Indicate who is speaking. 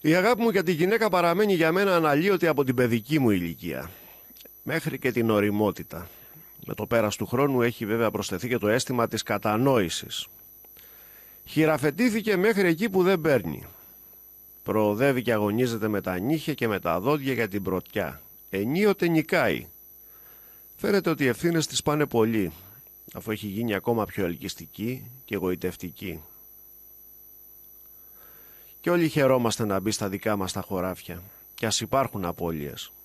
Speaker 1: Η αγάπη μου για τη γυναίκα παραμένει για μένα αναλύωτη από την παιδική μου ηλικία, μέχρι και την ωριμότητα. Με το πέρας του χρόνου έχει βέβαια προσθεθεί και το αίσθημα της κατανόησης. Χειραφετήθηκε μέχρι εκεί που δεν παίρνει. Προοδεύει και αγωνίζεται με τα νύχια και με τα δόντια για την πρωτιά. Ενίοτε νικάει. Φαίνεται ότι οι ευθύνες της πάνε πολύ, αφού έχει γίνει ακόμα πιο ελκυστική και εγωιτευτική. Και όλοι χαιρόμαστε να μπει στα δικά μας τα χωράφια, κι ας υπάρχουν απώλειες.